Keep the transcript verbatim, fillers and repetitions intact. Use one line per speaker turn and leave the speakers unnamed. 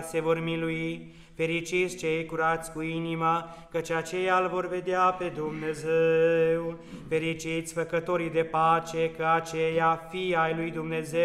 se vor milui. Fericiți cei curați cu inima, căci aceia îl vor vedea pe Dumnezeu. Fericiți făcătorii de pace, că aceia fii ai lui Dumnezeu